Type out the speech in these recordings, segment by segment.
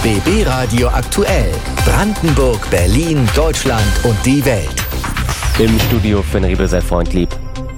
BB Radio aktuell. Brandenburg, Berlin, Deutschland und die Welt. Im Studio Finn Riebel, sei freundlieb.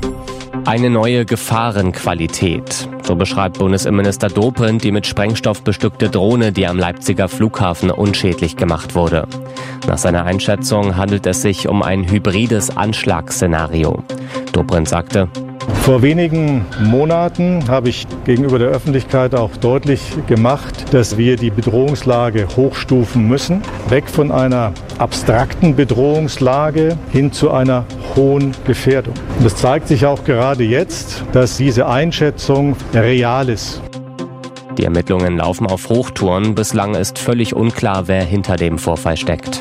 Eine neue Gefahrenqualität. So beschreibt Bundesinnenminister Dobrindt die mit Sprengstoff bestückte Drohne, die am Leipziger Flughafen unschädlich gemacht wurde. Nach seiner Einschätzung handelt es sich um ein hybrides Anschlagsszenario. Dobrindt sagte: Vor wenigen Monaten habe ich gegenüber der Öffentlichkeit auch deutlich gemacht, dass wir die Bedrohungslage hochstufen müssen. Weg von einer abstrakten Bedrohungslage hin zu einer hohen Gefährdung. Und es zeigt sich auch gerade jetzt, dass diese Einschätzung real ist. Die Ermittlungen laufen auf Hochtouren. Bislang ist völlig unklar, wer hinter dem Vorfall steckt.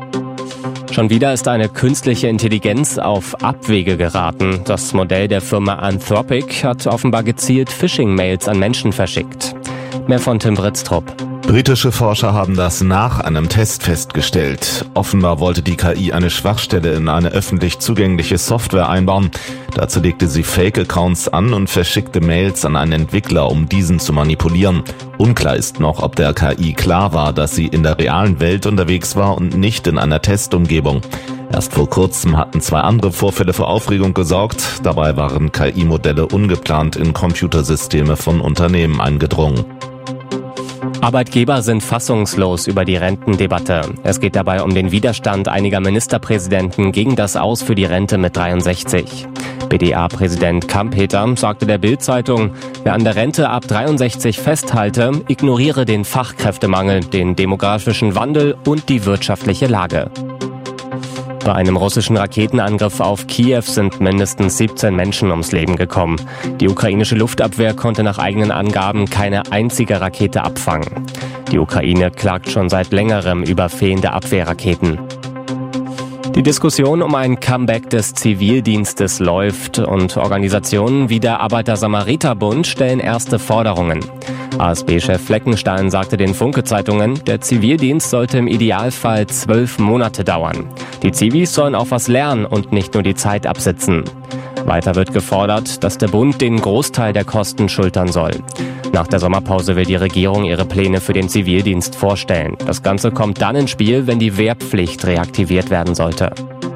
Schon wieder ist eine künstliche Intelligenz auf Abwege geraten. Das Modell der Firma Anthropic hat offenbar gezielt Phishing-Mails an Menschen verschickt. Mehr von Tim Britztrup. Britische Forscher haben das nach einem Test festgestellt. Offenbar wollte die KI eine Schwachstelle in eine öffentlich zugängliche Software einbauen. Dazu legte sie Fake-Accounts an und verschickte Mails an einen Entwickler, um diesen zu manipulieren. Unklar ist noch, ob der KI klar war, dass sie in der realen Welt unterwegs war und nicht in einer Testumgebung. Erst vor kurzem hatten 2 andere Vorfälle für Aufregung gesorgt. Dabei waren KI-Modelle ungeplant in Computersysteme von Unternehmen eingedrungen. Arbeitgeber sind fassungslos über die Rentendebatte. Es geht dabei um den Widerstand einiger Ministerpräsidenten gegen das Aus für die Rente mit 63. BDA-Präsident Kampeter sagte der Bild-Zeitung, wer an der Rente ab 63 festhalte, ignoriere den Fachkräftemangel, den demografischen Wandel und die wirtschaftliche Lage. Bei einem russischen Raketenangriff auf Kiew sind mindestens 17 Menschen ums Leben gekommen. Die ukrainische Luftabwehr konnte nach eigenen Angaben keine einzige Rakete abfangen. Die Ukraine klagt schon seit längerem über fehlende Abwehrraketen. Die Diskussion um ein Comeback des Zivildienstes läuft und Organisationen wie der Arbeiter-Samariter-Bund stellen erste Forderungen. ASB-Chef Fleckenstein sagte den Funke-Zeitungen, der Zivildienst sollte im Idealfall 12 Monate dauern. Die Zivis sollen auch was lernen und nicht nur die Zeit absitzen. Weiter wird gefordert, dass der Bund den Großteil der Kosten schultern soll. Nach der Sommerpause will die Regierung ihre Pläne für den Zivildienst vorstellen. Das Ganze kommt dann ins Spiel, wenn die Wehrpflicht reaktiviert werden sollte.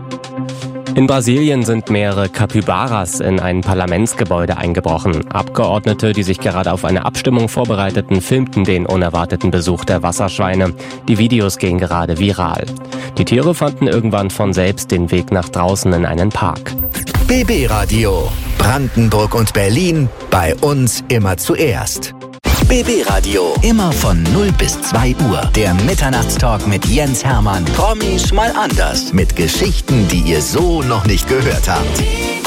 In Brasilien sind mehrere Capybaras in ein Parlamentsgebäude eingebrochen. Abgeordnete, die sich gerade auf eine Abstimmung vorbereiteten, filmten den unerwarteten Besuch der Wasserschweine. Die Videos gehen gerade viral. Die Tiere fanden irgendwann von selbst den Weg nach draußen in einen Park. BB Radio. Brandenburg und Berlin. Bei uns immer zuerst. BB Radio. Immer von 0 bis 2 Uhr. Der Mitternachtstalk mit Jens Hermann. Promis mal anders. Mit Geschichten, die ihr so noch nicht gehört habt.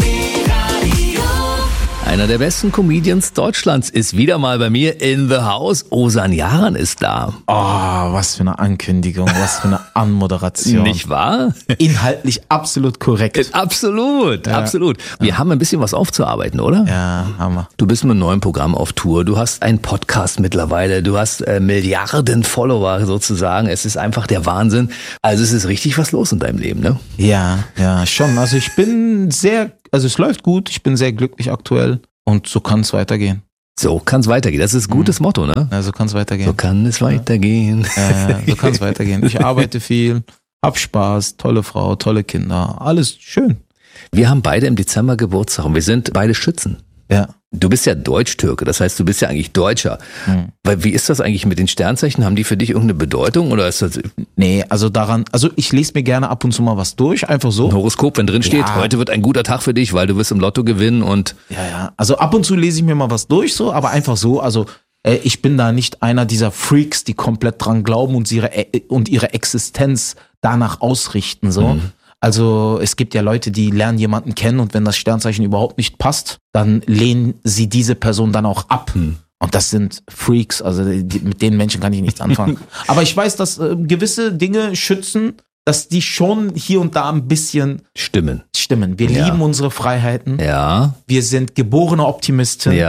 Einer der besten Comedians Deutschlands ist wieder mal bei mir in the house. Ozan Yaran ist da. Oh, was für eine Ankündigung, was für eine Anmoderation. Nicht wahr? Inhaltlich absolut korrekt. Absolut, absolut. Wir haben ein bisschen was aufzuarbeiten, oder? Ja, haben wir. Du bist mit einem neuen Programm auf Tour. Du hast einen Podcast mittlerweile. Du hast Milliarden Follower sozusagen. Es ist einfach der Wahnsinn. Also es ist richtig was los in deinem Leben, ne? Ja, schon. Also es läuft gut. Ich bin sehr glücklich aktuell. Und so kann es weitergehen. So kann es weitergehen. Das ist ein gutes Motto, ne? Ja, so kann es weitergehen. So kann es weitergehen. So kann es weitergehen. Ich arbeite viel, hab Spaß, tolle Frau, tolle Kinder. Alles schön. Wir haben beide im Dezember Geburtstag und wir sind beide Schützen. Ja. Du bist ja Deutsch-Türke, das heißt, du bist ja eigentlich Deutscher. Weil wie ist das eigentlich mit den Sternzeichen? Haben die für dich irgendeine Bedeutung oder ist das? Nee, also ich lese mir gerne ab und zu mal was durch, einfach so. Ein Horoskop, wenn drin steht, heute wird ein guter Tag für dich, weil du wirst im Lotto gewinnen und. Ja. Also ab und zu lese ich mir mal was durch, so, aber einfach so, also ich bin da nicht einer dieser Freaks, die komplett dran glauben und ihre Existenz danach ausrichten, so. Also es gibt ja Leute, die lernen jemanden kennen und wenn das Sternzeichen überhaupt nicht passt, dann lehnen sie diese Person dann auch ab. Und das sind Freaks, also mit den Menschen kann ich nichts anfangen. Aber ich weiß, dass gewisse Dinge schützen, dass die schon hier und da ein bisschen stimmen. Wir lieben unsere Freiheiten. Ja. Wir sind geborene Optimisten. Ja.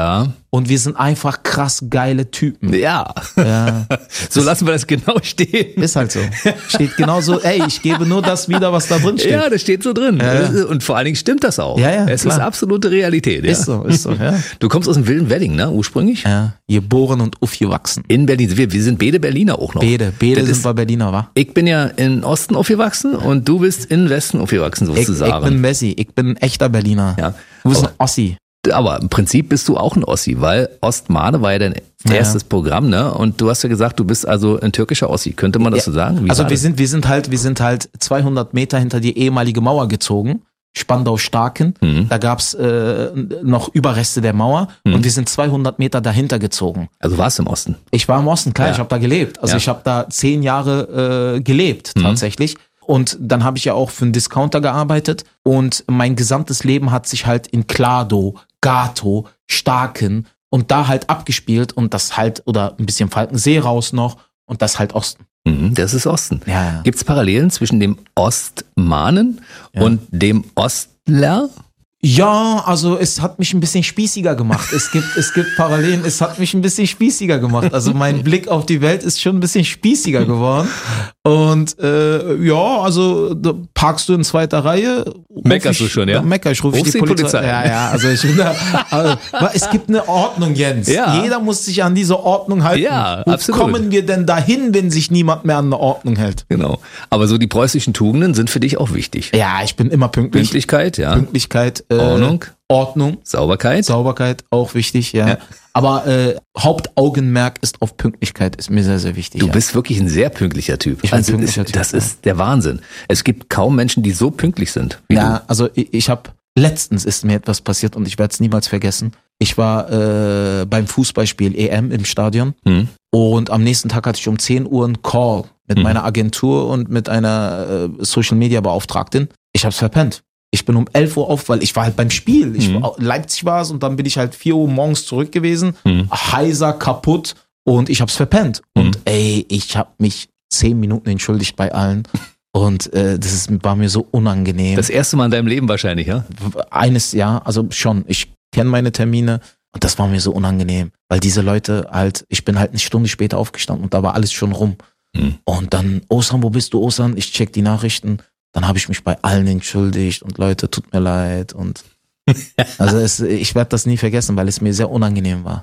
und wir sind einfach krass geile Typen. Ja. Ja. So lassen wir das genau stehen. Ist halt so. Steht genauso, ich gebe nur das wieder, was da drin steht. Ja, das steht so drin. Und vor allen Dingen stimmt das auch. Ja, es klar. ist absolute Realität. Ja. Ist so, ja. Du kommst aus dem wilden Wedding, ne, ursprünglich? Ja, geboren und aufgewachsen. In Berlin. Wir sind beide Berliner auch noch. Beide sind wir Berliner, wa? Ich bin ja in Osten aufgewachsen und du bist in Westen aufgewachsen sozusagen. Ich bin Messi, ich bin ein echter Berliner. Ja. Du bist ein Ossi. Aber im Prinzip bist du auch ein Ossi, weil Ostmade war ja dein erstes Programm, ne? Und du hast ja gesagt, du bist also ein türkischer Ossi. Könnte man das so sagen? Wie also wir sind halt 200 Meter hinter die ehemalige Mauer gezogen. Spandau-Starken. Da gab's noch Überreste der Mauer und wir sind 200 Meter dahinter gezogen. Also warst du im Osten? Ich war im Osten, klar, Ja. ich habe da gelebt. Also Ja. ich habe da 10 Jahre gelebt tatsächlich. Und dann habe ich ja auch für einen Discounter gearbeitet und mein gesamtes Leben hat sich halt in Klado, Gato, Starken und da halt abgespielt und das halt, oder ein bisschen Falkensee raus noch und das halt Osten. Das ist Osten. Ja. Gibt es Parallelen zwischen dem Ostmanen und dem Ostler? Ja, also es hat mich ein bisschen spießiger gemacht. Es gibt Parallelen, es hat mich ein bisschen spießiger gemacht. Also mein Blick auf die Welt ist schon ein bisschen spießiger geworden. Und also da parkst du in zweiter Reihe. Meckerst du schon, ja? Ich rufe Rufst die Polizei. Ja, also ich bin da, es gibt eine Ordnung, Jens. Ja. Jeder muss sich an diese Ordnung halten. Ja, Wo absolut. kommen wir denn dahin, wenn sich niemand mehr an eine Ordnung hält? Genau. Aber so die preußischen Tugenden sind für dich auch wichtig. Ja, ich bin immer pünktlich. Pünktlichkeit, ja. Pünktlichkeit, Ordnung. Sauberkeit. Auch wichtig, ja. Aber Hauptaugenmerk ist auf Pünktlichkeit, ist mir sehr, sehr wichtig. Du bist wirklich ein sehr pünktlicher Typ. Ich bin ein pünktlicher Typ, Das ja. ist der Wahnsinn. Es gibt kaum Menschen, die so pünktlich sind wie Ja, also ich habe letztens ist mir etwas passiert und ich werde es niemals vergessen. Ich war beim Fußballspiel EM im Stadion und am nächsten Tag hatte ich um 10 Uhr einen Call mit meiner Agentur und mit einer Social Media Beauftragten. Ich habe es verpennt. Ich bin um 11 Uhr auf, weil ich war halt beim Spiel. Leipzig war es und dann bin ich halt 4 Uhr morgens zurück gewesen. Heiser, kaputt und ich hab's verpennt. Und ich habe mich 10 Minuten entschuldigt bei allen. Und war mir so unangenehm. Das erste Mal in deinem Leben wahrscheinlich, ja? Eines Jahr, also schon. Ich kenne meine Termine und das war mir so unangenehm. Weil diese Leute halt, ich bin halt eine Stunde später aufgestanden und da war alles schon rum. Und dann, Osan, wo bist du, Osan? Ich check die Nachrichten. Dann habe ich mich bei allen entschuldigt und Leute, tut mir leid. Und also ich werde das nie vergessen, weil es mir sehr unangenehm war.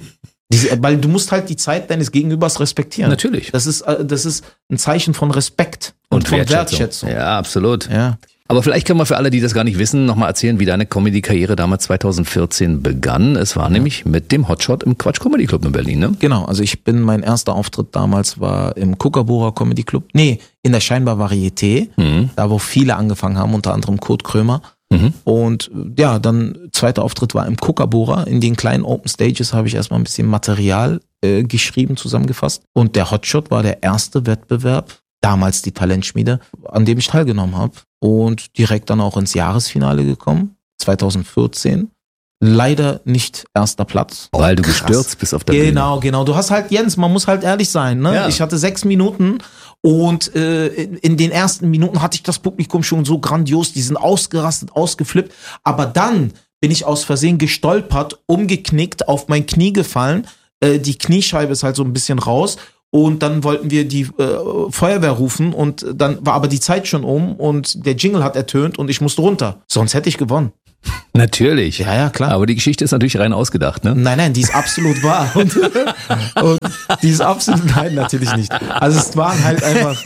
Weil du musst halt die Zeit deines Gegenübers respektieren. Natürlich. Das ist ein Zeichen von Respekt und von Wertschätzung. Ja, absolut. Ja. Aber vielleicht können wir für alle, die das gar nicht wissen, nochmal erzählen, wie deine Comedy-Karriere damals 2014 begann. Es war nämlich mit dem Hotshot im Quatsch Comedy Club in Berlin, ne? Genau, also mein erster Auftritt damals war im Kookaburra Comedy Club. Nee, in der Scheinbar Varieté, da wo viele angefangen haben, unter anderem Kurt Krömer. Und ja, dann zweiter Auftritt war im Kookaburra. In den kleinen Open Stages habe ich erstmal ein bisschen Material geschrieben, zusammengefasst. Und der Hotshot war der erste Wettbewerb, damals die Talentschmiede, an dem ich teilgenommen habe. Und direkt dann auch ins Jahresfinale gekommen, 2014. Leider nicht erster Platz. Weil du Krass. gestürzt bist auf der Bühne. Genau. Du hast halt, Jens, man muss halt ehrlich sein, ne? Ja. Ich hatte 6 Minuten und in den ersten Minuten hatte ich das Publikum schon so grandios, die sind ausgerastet, ausgeflippt. Aber dann bin ich aus Versehen gestolpert, umgeknickt, auf mein Knie gefallen. Die Kniescheibe ist halt so ein bisschen raus. Und dann wollten wir die Feuerwehr rufen und dann war aber die Zeit schon um und der Jingle hat ertönt und ich musste runter. Sonst hätte ich gewonnen. Natürlich. Ja, klar. Aber die Geschichte ist natürlich rein ausgedacht, ne? Nein, die ist absolut wahr. Und die ist absolut, nein, natürlich nicht. Also es waren halt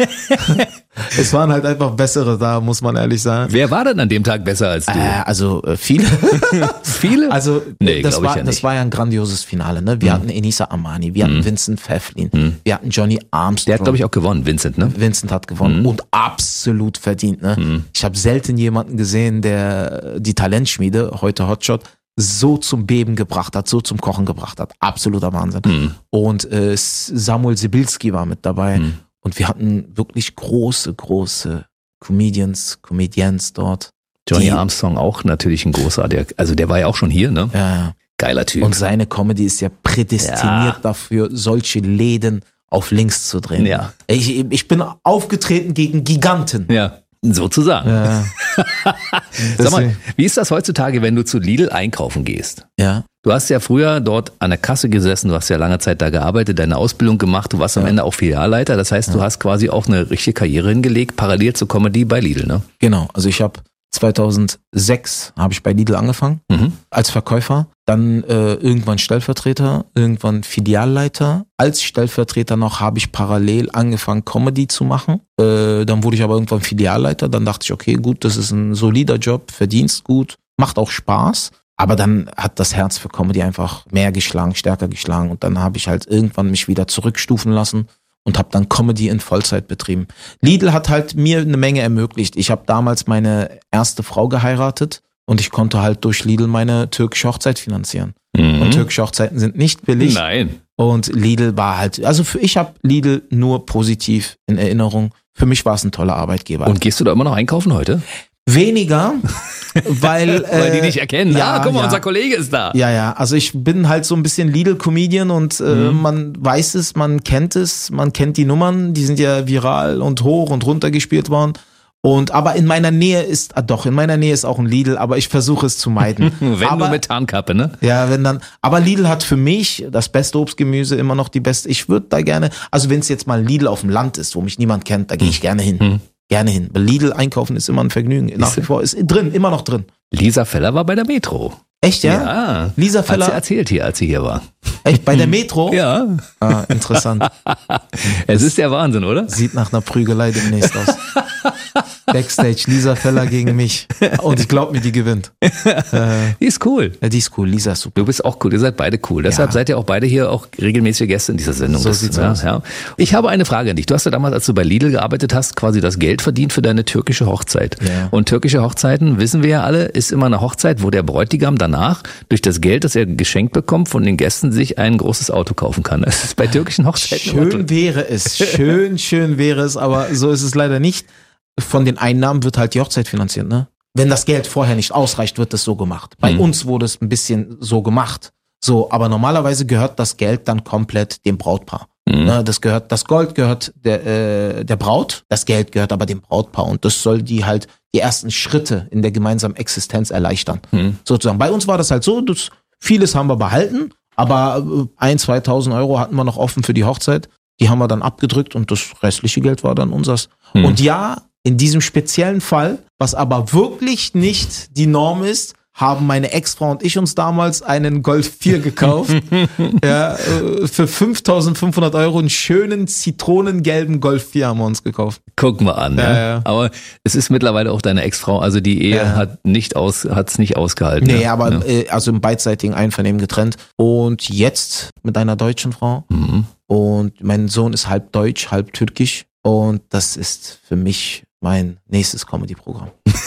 einfach bessere da, muss man ehrlich sagen. Wer war denn an dem Tag besser als du? Viele. Viele? Also Nee, das glaub ich war ja nicht. das war ja ein grandioses Finale. Ne? Wir hatten Enisa Amani, wir hatten Vincent Pfefflin, wir hatten Johnny Armstrong. Der hat, glaube ich, auch gewonnen, Vincent, ne? Vincent hat gewonnen und absolut verdient. Ne? Ich habe selten jemanden gesehen, der die Talentschmiede, heute Hotshot, so zum Beben gebracht hat, so zum Kochen gebracht hat. Absoluter Wahnsinn. Und Samuel Sibilski war mit dabei. Und wir hatten wirklich große Comedians dort. Johnny Armstrong auch natürlich ein großartiger, also der war ja auch schon hier, ne? Ja. Geiler Typ. Und seine Comedy ist ja prädestiniert dafür, solche Läden auf links zu drehen. Ja. Ich bin aufgetreten gegen Giganten. Ja. Sozusagen. Ja. Sag mal, wie ist das heutzutage, wenn du zu Lidl einkaufen gehst? Ja. Du hast ja früher dort an der Kasse gesessen, du hast ja lange Zeit da gearbeitet, deine Ausbildung gemacht, du warst am Ende auch Filialleiter. Das heißt, du hast quasi auch eine richtige Karriere hingelegt, parallel zur Comedy bei Lidl, ne? Genau, also ich habe 2006 habe ich bei Lidl angefangen als Verkäufer, dann irgendwann Stellvertreter, irgendwann Filialleiter. Als Stellvertreter noch habe ich parallel angefangen Comedy zu machen. Dann wurde ich aber irgendwann Filialleiter, dann dachte ich, okay, gut, das ist ein solider Job, verdienst gut, macht auch Spaß. Aber dann hat das Herz für Comedy einfach mehr geschlagen, stärker geschlagen und dann habe ich halt irgendwann mich wieder zurückstufen lassen und habe dann Comedy in Vollzeit betrieben. Lidl hat halt mir eine Menge ermöglicht. Ich habe damals meine erste Frau geheiratet und ich konnte halt durch Lidl meine türkische Hochzeit finanzieren. Und türkische Hochzeiten sind nicht billig. Nein. Und Lidl war halt, also ich habe Lidl nur positiv in Erinnerung. Für mich war es ein toller Arbeitgeber. Und gehst du da immer noch einkaufen heute? Weniger, weil die dich erkennen. Guck mal, unser Kollege ist da. Ja, also ich bin halt so ein bisschen Lidl-Comedian und man weiß es, man kennt die Nummern, die sind ja viral und hoch und runter gespielt worden. Aber in meiner Nähe ist auch ein Lidl, aber ich versuche es zu meiden. Wenn nur mit Tarnkappe, ne? Ja, aber Lidl hat für mich das beste Obstgemüse, immer noch die beste. Ich würde da gerne, also wenn es jetzt mal Lidl auf dem Land ist, wo mich niemand kennt, da gehe ich gerne hin. Gerne hin. Weil Lidl einkaufen ist immer ein Vergnügen. Nach wie vor ist immer noch drin. Lisa Feller war bei der Metro. Echt, ja? Ja. Lisa Feller. Hat sie erzählt hier, als sie hier war. Echt, bei der Metro? Ja. Ah, interessant. Es ist der Wahnsinn, oder? Sieht nach einer Prügelei demnächst aus. Backstage, Lisa Feller gegen mich. Und ich glaube mir, die gewinnt. Die ist cool. Ja, die ist cool. Lisa ist super. Du bist auch cool. Ihr seid beide cool. Deshalb seid ihr auch beide hier auch regelmäßige Gäste in dieser Sendung. So sieht's aus. Ja. Ich habe eine Frage an dich. Du hast ja damals, als du bei Lidl gearbeitet hast, quasi das Geld verdient für deine türkische Hochzeit. Ja. Und türkische Hochzeiten, wissen wir ja alle, ist immer eine Hochzeit, wo der Bräutigam danach durch das Geld, das er geschenkt bekommt, von den Gästen sich ein großes Auto kaufen kann. Das ist bei türkischen Hochzeiten schön wäre es. Schön wäre es, aber so ist es leider nicht. Von den Einnahmen wird halt die Hochzeit finanziert, ne? Wenn das Geld vorher nicht ausreicht, wird das so gemacht. Bei uns wurde es ein bisschen so gemacht. So, aber normalerweise gehört das Geld dann komplett dem Brautpaar. Ne, das Gold gehört der Braut, das Geld gehört aber dem Brautpaar und das soll die ersten Schritte in der gemeinsamen Existenz erleichtern. Sozusagen. Bei uns war das halt so, vieles haben wir behalten, aber 1.000, 2.000 Euro hatten wir noch offen für die Hochzeit. Die haben wir dann abgedrückt und das restliche Geld war dann unseres. Und ja, in diesem speziellen Fall, was aber wirklich nicht die Norm ist, haben meine Ex-Frau und ich uns damals einen Golf 4 gekauft. Ja, für 5.500 Euro einen schönen zitronengelben Golf 4 haben wir uns gekauft. Guck mal an. Ja. Aber es ist mittlerweile auch deine Ex-Frau, also die Ehe hat's nicht ausgehalten. Nee, aber also im beidseitigen Einvernehmen getrennt. Und jetzt mit einer deutschen Frau. Und mein Sohn ist halb deutsch, halb türkisch. Und das ist für mich mein nächstes Comedy-Programm.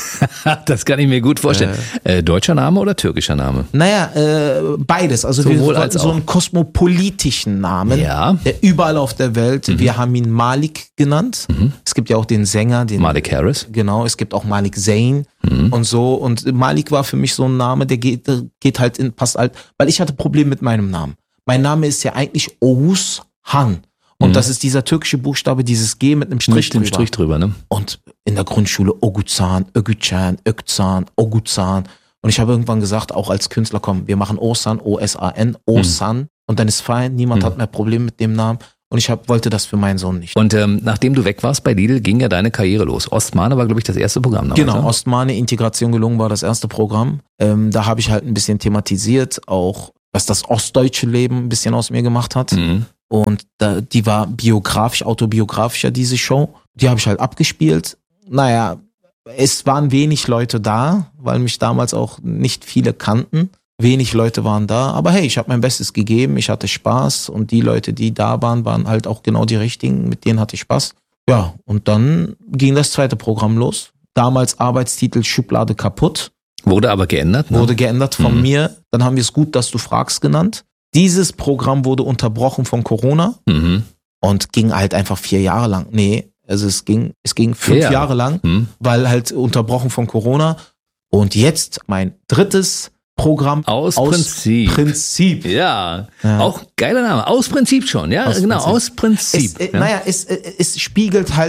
Das kann ich mir gut vorstellen. Deutscher Name oder türkischer Name? Naja, beides. Also sowohl wir als wollten so auch einen kosmopolitischen Namen, der überall auf der Welt, wir haben ihn Malik genannt. Es gibt ja auch den Sänger, den Malik Harris. Genau, es gibt auch Malik Zayn und so. Und Malik war für mich so ein Name, der geht halt passt halt, weil ich hatte Probleme mit meinem Namen. Mein Name ist ja eigentlich Oğuzhan. Und das ist dieser türkische Buchstabe, dieses G mit einem Strich drüber. Strich drüber, ne? Und in der Grundschule Oguzhan, Ögücan, Ökzan, Oguzhan. Und ich habe irgendwann gesagt, auch als Künstler, komm, wir machen Oğuzhan, O-S-A-N, Oğuzhan. Und dann ist fein, niemand hat mehr Probleme mit dem Namen. Und ich wollte das für meinen Sohn nicht. Und nachdem du weg warst bei Lidl, ging ja deine Karriere los. Ostmane war, glaube ich, das erste Programm damals. Genau, Ostmane, Integration gelungen war das erste Programm. Da habe ich halt ein bisschen thematisiert, auch was das ostdeutsche Leben ein bisschen aus mir gemacht hat. Und die war autobiografischer, diese Show. Die habe ich halt abgespielt. Naja, es waren wenig Leute da, weil mich damals auch nicht viele kannten. Wenig Leute waren da, aber hey, ich habe mein Bestes gegeben, ich hatte Spaß und die Leute, die da waren halt auch genau die richtigen, mit denen hatte ich Spaß. Ja, und dann ging das zweite Programm los. Damals Arbeitstitel Schublade kaputt. Wurde aber geändert, ne? Wurde geändert von mir. Dann haben wir es Gut, dass du fragst genannt. Dieses Programm wurde unterbrochen von Corona und ging halt einfach 4 Jahre lang. Nee, also es ging 5 Jahre lang, weil halt unterbrochen von Corona. Und jetzt mein drittes Programm aus Prinzip. Ja, auch geiler Name. Aus Prinzip schon, ja, aus Prinzip. Naja, es spiegelt halt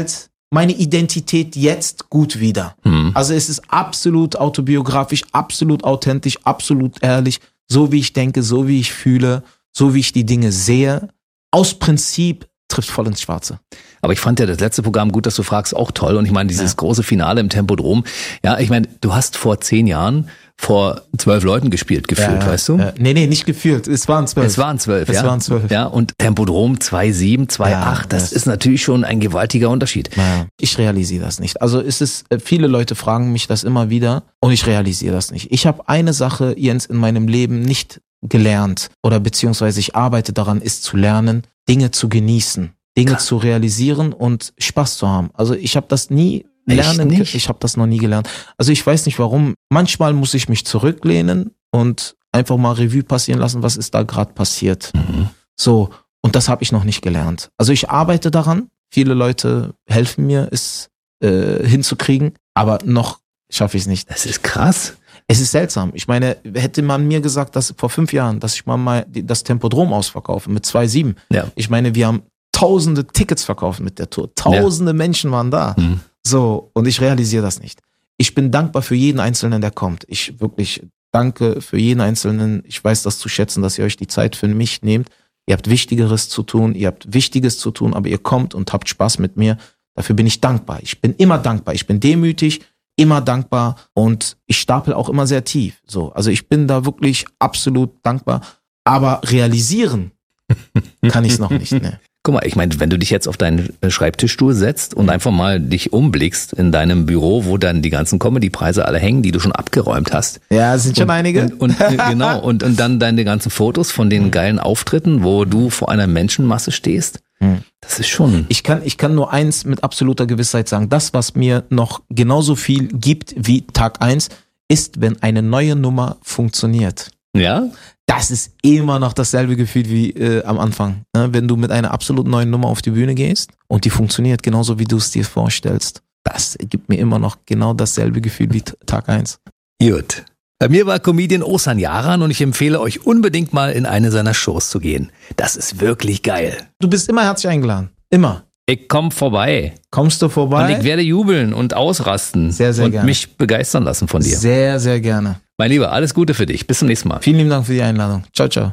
meine Identität jetzt gut wieder. Also es ist absolut autobiografisch, absolut authentisch, absolut ehrlich, so wie ich denke, so wie ich fühle, so wie ich die Dinge sehe. Aus Prinzip trifft voll ins Schwarze. Aber ich fand ja das letzte Programm, gut, dass du fragst, auch toll. Und ich meine, dieses große Finale im Tempodrom. Ja, ich meine, du hast vor 10 Jahren vor 12 Leuten gespielt, gefühlt, weißt du? Nee, nicht gefühlt. Es waren 12. Es waren 12, ja. Es waren 12. Ja, und Tempodrom 2,7, 2,8, das ist natürlich schon ein gewaltiger Unterschied. Ja. Ich realisiere das nicht. Also viele Leute fragen mich das immer wieder und ich realisiere das nicht. Ich habe eine Sache, Jens, in meinem Leben nicht gelernt oder beziehungsweise ich arbeite daran, ist zu lernen, Dinge zu genießen, Dinge zu realisieren und Spaß zu haben. Also ich habe das nie lernen. Ich habe das noch nie gelernt. Also ich weiß nicht warum. Manchmal muss ich mich zurücklehnen und einfach mal Revue passieren lassen, was ist da gerade passiert. So, und das habe ich noch nicht gelernt. Also ich arbeite daran. Viele Leute helfen mir, es hinzukriegen, aber noch schaffe ich es nicht. Das ist krass. Es ist seltsam. Ich meine, hätte man mir gesagt, dass vor 5 Jahren, dass ich mal das Tempodrom ausverkaufe mit 2,7. Ja. Ich meine, wir haben tausende Tickets verkauft mit der Tour. Tausende Menschen waren da. So, und ich realisiere das nicht. Ich bin dankbar für jeden Einzelnen, der kommt. Ich wirklich danke für jeden Einzelnen. Ich weiß das zu schätzen, dass ihr euch die Zeit für mich nehmt. Ihr habt Wichtigeres zu tun, ihr habt Wichtiges zu tun, aber ihr kommt und habt Spaß mit mir. Dafür bin ich dankbar. Ich bin immer dankbar. Ich bin demütig, immer dankbar und ich stapel auch immer sehr tief. So, also ich bin da wirklich absolut dankbar. Aber realisieren kann ich es noch nicht. Ne. Guck mal, ich meine, wenn du dich jetzt auf deinen Schreibtischstuhl setzt und einfach mal dich umblickst in deinem Büro, wo dann die ganzen Comedy-Preise alle hängen, die du schon abgeräumt hast. Ja, es sind schon einige. Genau, und dann deine ganzen Fotos von den geilen Auftritten, wo du vor einer Menschenmasse stehst. Das ist schon... Ich kann nur eins mit absoluter Gewissheit sagen. Das, was mir noch genauso viel gibt wie Tag 1, ist, wenn eine neue Nummer funktioniert. Ja? Das ist immer noch dasselbe Gefühl wie am Anfang. Ne? Wenn du mit einer absolut neuen Nummer auf die Bühne gehst und die funktioniert genauso, wie du es dir vorstellst. Das gibt mir immer noch genau dasselbe Gefühl wie Tag 1. Gut. Bei mir war Comedian Oğuzhan Yaran und ich empfehle euch unbedingt mal in eine seiner Shows zu gehen. Das ist wirklich geil. Du bist immer herzlich eingeladen. Immer. Ich komm vorbei. Kommst du vorbei? Und ich werde jubeln und ausrasten. Sehr, sehr gerne. Und mich begeistern lassen von dir. Sehr, sehr gerne. Mein Lieber, alles Gute für dich. Bis zum nächsten Mal. Vielen lieben Dank für die Einladung. Ciao, ciao.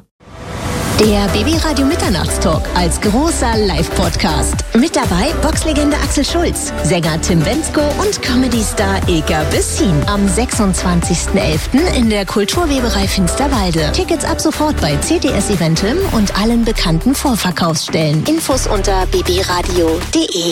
Der BB-Radio Mitternachtstalk als großer Live-Podcast. Mit dabei Boxlegende Axel Schulz, Sänger Tim Bendzko und Comedy-Star Ilka Bessin. Am 26.11. in der Kulturweberei Finsterwalde. Tickets ab sofort bei CTS Eventim und allen bekannten Vorverkaufsstellen. Infos unter bbradio.de.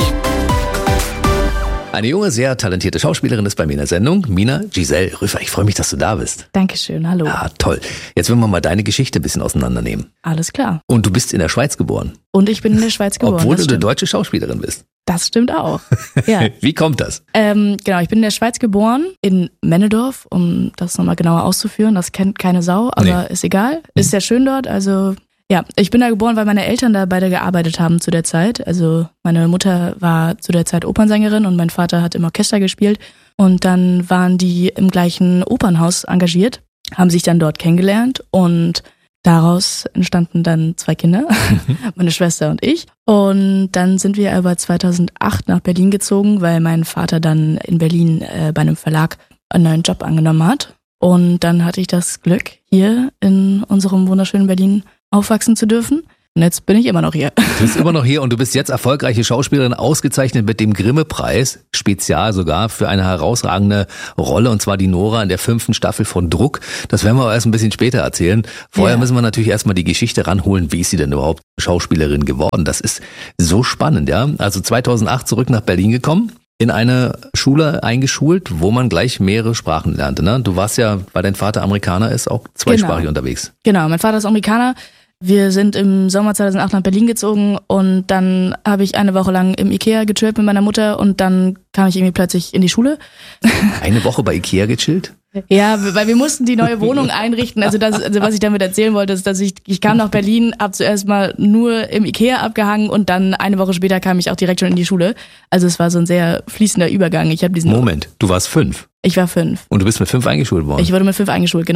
Eine junge, sehr talentierte Schauspielerin ist bei mir in der Sendung. Mina Giselle Rüffer, ich freue mich, dass du da bist. Dankeschön, hallo. Ah, toll. Jetzt wollen wir mal deine Geschichte ein bisschen auseinandernehmen. Alles klar. Und du bist in der Schweiz geboren. Und ich bin in der Schweiz geboren. Obwohl du eine deutsche Schauspielerin bist. Das stimmt auch. Ja. Wie kommt das? Genau, ich bin in der Schweiz geboren, in Männedorf, um das nochmal genauer auszuführen. Das kennt keine Sau, aber ist egal. Ist sehr schön dort, also... Ja, ich bin da geboren, weil meine Eltern da beide gearbeitet haben zu der Zeit. Also meine Mutter war zu der Zeit Opernsängerin und mein Vater hat im Orchester gespielt. Und dann waren die im gleichen Opernhaus engagiert, haben sich dann dort kennengelernt und daraus entstanden dann 2 Kinder, meine Schwester und ich. Und dann sind wir aber 2008 nach Berlin gezogen, weil mein Vater dann in Berlin bei einem Verlag einen neuen Job angenommen hat. Und dann hatte ich das Glück, hier in unserem wunderschönen Berlin aufwachsen zu dürfen. Und jetzt bin ich immer noch hier. Du bist immer noch hier und du bist jetzt erfolgreiche Schauspielerin, ausgezeichnet mit dem Grimme-Preis, spezial sogar, für eine herausragende Rolle, und zwar die Nora in der 5. Staffel von Druck. Das werden wir aber erst ein bisschen später erzählen. Vorher müssen wir natürlich erstmal die Geschichte ranholen, wie ist sie denn überhaupt Schauspielerin geworden. Das ist so spannend, ja. Also 2008 zurück nach Berlin gekommen, in eine Schule eingeschult, wo man gleich mehrere Sprachen lernte, ne? Du warst ja, weil dein Vater Amerikaner ist, auch zweisprachig unterwegs. Genau, mein Vater ist Amerikaner. Wir sind im Sommer 2008 nach Berlin gezogen und dann habe ich eine Woche lang im Ikea gechillt mit meiner Mutter und dann kam ich irgendwie plötzlich in die Schule. Eine Woche bei Ikea gechillt? Ja, weil wir mussten die neue Wohnung einrichten. Also was ich damit erzählen wollte, ist, dass ich kam nach Berlin, habe zuerst mal nur im Ikea abgehangen und dann eine Woche später kam ich auch direkt schon in die Schule. Also es war so ein sehr fließender Übergang. Moment, du warst 5? Ich war 5. Und du bist mit 5 eingeschult worden? Ich wurde mit 5 eingeschult, genau.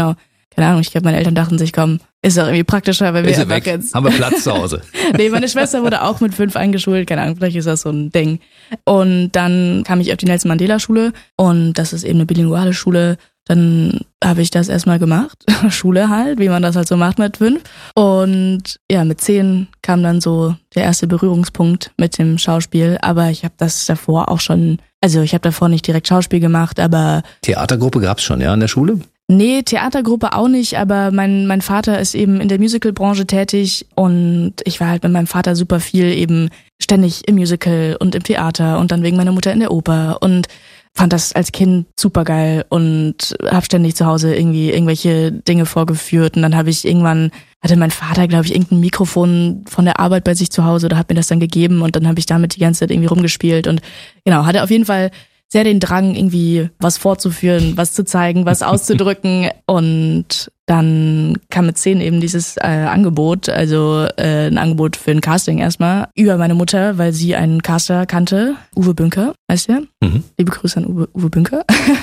keine Ahnung, ich glaube, meine Eltern dachten sich, komm, ist doch irgendwie praktischer, weil wir Ist er einfach weg? jetzt... Haben wir Platz zu Hause? Nee, meine Schwester wurde auch mit 5 eingeschult, keine Ahnung, vielleicht ist das so ein Ding. Und dann kam ich auf die Nelson Mandela Schule und das ist eben eine bilinguale Schule. Dann habe ich das erstmal gemacht, Schule halt, wie man das halt so macht mit 5. Und ja, mit 10 kam dann so der erste Berührungspunkt mit dem Schauspiel. Aber ich habe das davor auch schon, also ich habe davor nicht direkt Schauspiel gemacht, aber... Theatergruppe gab's schon, ja, in der Schule? Nee, Theatergruppe auch nicht, aber mein Vater ist eben in der Musicalbranche tätig und ich war halt mit meinem Vater super viel eben ständig im Musical und im Theater und dann wegen meiner Mutter in der Oper und fand das als Kind super geil und habe ständig zu Hause irgendwie irgendwelche Dinge vorgeführt und dann habe ich irgendwann, hatte mein Vater, glaube ich, irgendein Mikrofon von der Arbeit bei sich zu Hause oder hat mir das dann gegeben und dann habe ich damit die ganze Zeit irgendwie rumgespielt und genau, hatte auf jeden Fall sehr den Drang, irgendwie was vorzuführen, was zu zeigen, was auszudrücken. Und dann kam mit 10 eben dieses Angebot, also ein Angebot für ein Casting erstmal, über meine Mutter, weil sie einen Caster kannte, Uwe Bünker, heißt der? Liebe Grüße an Uwe Bünker.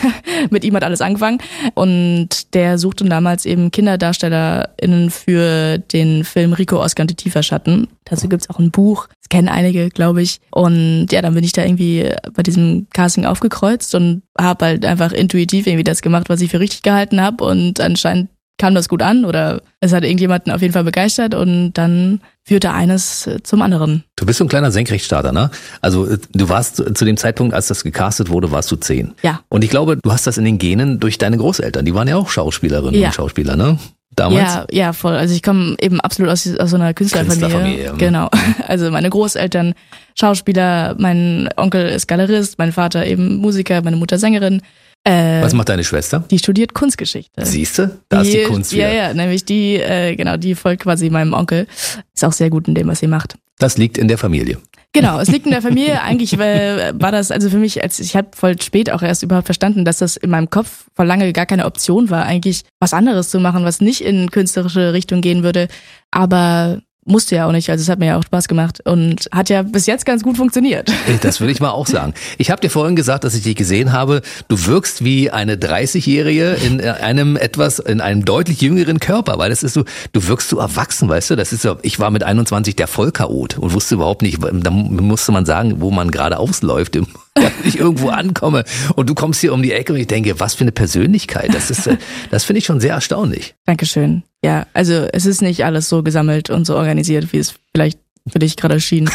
Mit ihm hat alles angefangen. Und der suchte damals eben KinderdarstellerInnen für den Film Rico, Oscar und die Tieferschatten. Dazu gibt's auch ein Buch, das kennen einige, glaube ich. Und ja, dann bin ich da irgendwie bei diesem Casting aufgekreuzt und habe halt einfach intuitiv irgendwie das gemacht, was ich für richtig gehalten habe. Und anscheinend kam das gut an oder es hat irgendjemanden auf jeden Fall begeistert und dann führte eines zum anderen. Du bist so ein kleiner Senkrechtstarter, ne? Also du warst zu dem Zeitpunkt, als das gecastet wurde, warst du 10. Ja. Und ich glaube, du hast das in den Genen durch deine Großeltern. Die waren ja auch Schauspielerinnen und Schauspieler, ne? Damals? Ja, voll. Also ich komme eben absolut aus so einer Künstlerfamilie. Genau. Also meine Großeltern Schauspieler, mein Onkel ist Galerist, mein Vater eben Musiker, meine Mutter Sängerin. Was macht deine Schwester? Die studiert Kunstgeschichte. Siehste? Da ist die Kunst wieder. Ja, nämlich die folgt quasi meinem Onkel. Ist auch sehr gut in dem, was sie macht. Das liegt in der Familie. Genau, es liegt in der Familie. Eigentlich war das also für mich, ich habe voll spät auch erst überhaupt verstanden, dass das in meinem Kopf vor lange gar keine Option war, eigentlich was anderes zu machen, was nicht in künstlerische Richtung gehen würde. Aber musste ja auch nicht, also es hat mir ja auch Spaß gemacht und hat ja bis jetzt ganz gut funktioniert. Das würde ich mal auch sagen. Ich habe dir vorhin gesagt, dass ich dich gesehen habe, du wirkst wie eine 30-Jährige in einem deutlich jüngeren Körper, weil das ist so, du wirkst so erwachsen, weißt du, das ist so, ich war mit 21 der Vollchaot und wusste überhaupt nicht, da musste man sagen, wo man gerade ausläuft, wenn ich irgendwo ankomme und du kommst hier um die Ecke und ich denke, was für eine Persönlichkeit, das finde ich schon sehr erstaunlich. Dankeschön. Ja, also es ist nicht alles so gesammelt und so organisiert, wie es vielleicht für dich gerade schien.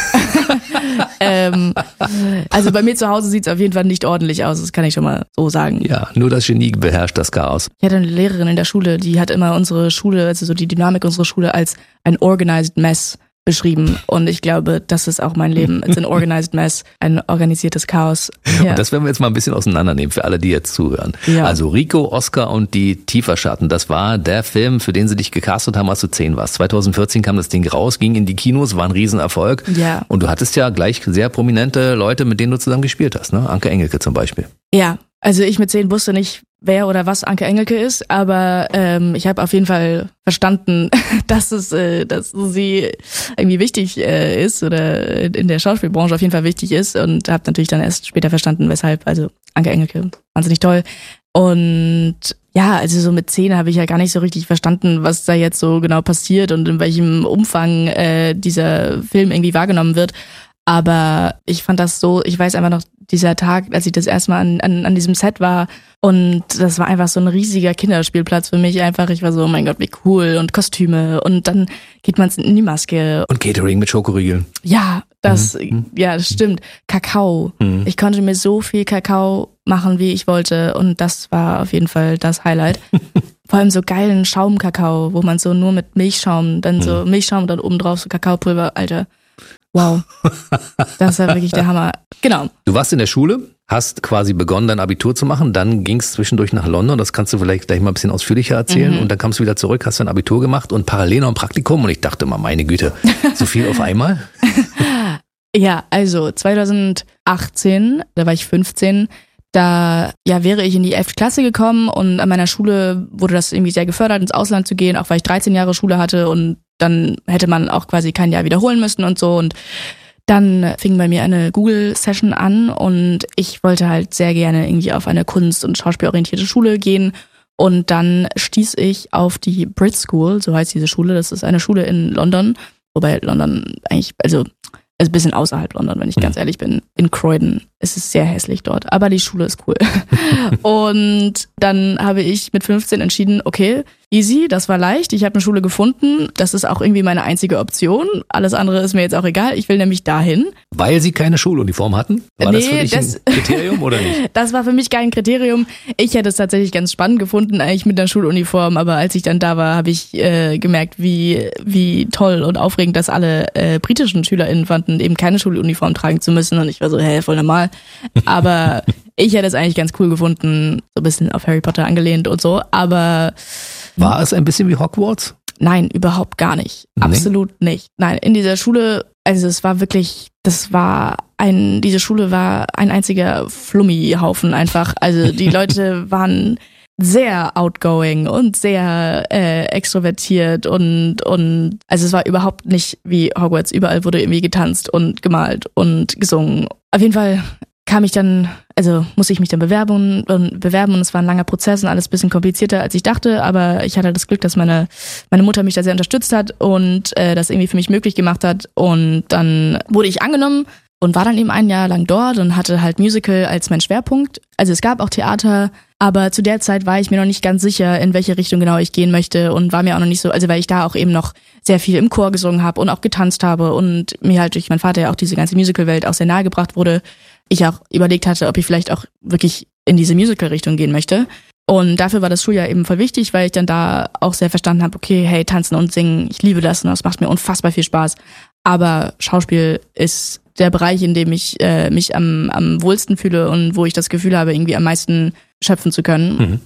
Also bei mir zu Hause sieht es auf jeden Fall nicht ordentlich aus, das kann ich schon mal so sagen. Ja, nur das Genie beherrscht das Chaos. Ich hatte eine Lehrerin in der Schule, die hat immer unsere Schule, also so die Dynamik unserer Schule als ein organized mess beschrieben und ich glaube, das ist auch mein Leben. It's an organized mess, ein organisiertes Chaos. Ja. Und das werden wir jetzt mal ein bisschen auseinandernehmen für alle, die jetzt zuhören. Ja. Also Rico, Oscar und die Tieferschatten, das war der Film, für den sie dich gecastet haben, als du 10 warst. 2014 kam das Ding raus, ging in die Kinos, war ein Riesenerfolg. Ja. Und du hattest ja gleich sehr prominente Leute, mit denen du zusammen gespielt hast, ne? Anke Engelke zum Beispiel. Ja, also ich mit 10 wusste nicht, wer oder was Anke Engelke ist, aber ich habe auf jeden Fall verstanden, dass sie irgendwie wichtig ist oder in der Schauspielbranche auf jeden Fall wichtig ist und habe natürlich dann erst später verstanden, weshalb. Also Anke Engelke, wahnsinnig toll. Und ja, also so mit 10 habe ich ja gar nicht so richtig verstanden, was da jetzt so genau passiert und in welchem Umfang dieser Film irgendwie wahrgenommen wird. Aber ich fand das so, ich weiß einfach noch, dieser Tag, als ich das erste Mal an diesem Set war und das war einfach so ein riesiger Kinderspielplatz für mich einfach. Ich war so, oh mein Gott, wie cool und Kostüme und dann geht man in die Maske. Und Catering mit Schokoriegeln. Ja, das stimmt. Kakao. Ich konnte mir so viel Kakao machen, wie ich wollte und das war auf jeden Fall das Highlight. Vor allem so geilen Schaumkakao, wo man so nur mit Milchschaum, dann so Milchschaum und dann oben drauf so Kakaopulver, Alter. Wow, das war wirklich der Hammer. Genau. Du warst in der Schule, hast quasi begonnen, dein Abitur zu machen, dann ging es zwischendurch nach London, das kannst du vielleicht gleich mal ein bisschen ausführlicher erzählen und dann kamst du wieder zurück, hast dein Abitur gemacht und parallel noch ein Praktikum und ich dachte mal, meine Güte, so viel auf einmal? Ja, also 2018, da war ich 15, da wäre ich in die 11. Klasse gekommen und an meiner Schule wurde das irgendwie sehr gefördert, ins Ausland zu gehen, auch weil ich 13 Jahre Schule hatte und dann hätte man auch quasi kein Jahr wiederholen müssen und so und dann fing bei mir eine Google-Session an und ich wollte halt sehr gerne irgendwie auf eine kunst- und schauspielorientierte Schule gehen Und dann stieß ich auf die Brit School, so heißt diese Schule. Das ist eine Schule in London, wobei London eigentlich, also ein bisschen außerhalb London, wenn ich ganz ehrlich bin. In Croydon. Es ist sehr hässlich dort, aber die Schule ist cool. Und dann habe ich mit 15 entschieden, okay, easy, das war leicht. Ich habe eine Schule gefunden. Das ist auch irgendwie meine einzige Option. Alles andere ist mir jetzt auch egal. Ich will nämlich dahin. Weil sie keine Schuluniform hatten? War das für dich ein Kriterium oder nicht? Das war für mich kein Kriterium. Ich hätte es tatsächlich ganz spannend gefunden, eigentlich mit einer Schuluniform. Aber als ich dann da war, habe ich gemerkt, wie toll und aufregend das alle britischen SchülerInnen fanden, eben keine Schuluniform tragen zu müssen. Und ich war so, voll normal. Aber ich hätte es eigentlich ganz cool gefunden, so ein bisschen auf Harry Potter angelehnt und so. Aber war es ein bisschen wie Hogwarts? Nein, überhaupt gar nicht. Nee? Absolut nicht. Nein, in dieser Schule, also es war wirklich, diese Schule war ein einziger Flummihaufen einfach. Also die Leute waren sehr outgoing und sehr extrovertiert und also es war überhaupt nicht wie Hogwarts. Überall wurde irgendwie getanzt und gemalt und gesungen. Auf jeden Fall musste ich mich dann bewerben und es war ein langer Prozess und alles ein bisschen komplizierter, als ich dachte, aber ich hatte das Glück, dass meine Mutter mich da sehr unterstützt hat und das irgendwie für mich möglich gemacht hat und dann wurde ich angenommen und war dann eben ein Jahr lang dort und hatte halt Musical als mein Schwerpunkt. Also es gab auch Theater, aber zu der Zeit war ich mir noch nicht ganz sicher, in welche Richtung genau ich gehen möchte und war mir auch noch nicht so, also weil ich da auch eben noch sehr viel im Chor gesungen habe und auch getanzt habe und mir halt durch meinen Vater ja auch diese ganze Musical-Welt auch sehr nahe gebracht wurde. Ich auch überlegt hatte, ob ich vielleicht auch wirklich in diese Musical-Richtung gehen möchte. Und dafür war das Schuljahr eben voll wichtig, weil ich dann da auch sehr verstanden habe, okay, hey, tanzen und singen, ich liebe das und das macht mir unfassbar viel Spaß. Aber Schauspiel ist der Bereich, in dem ich mich am wohlsten fühle und wo ich das Gefühl habe, irgendwie am meisten schöpfen zu können.